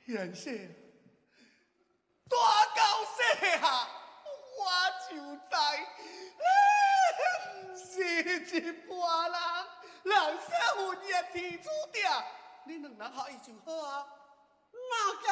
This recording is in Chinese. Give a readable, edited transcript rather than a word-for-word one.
元帅，大高兴啊！我就知，你不是一般人，人说混也提出定，你两人合意就好啊。 哪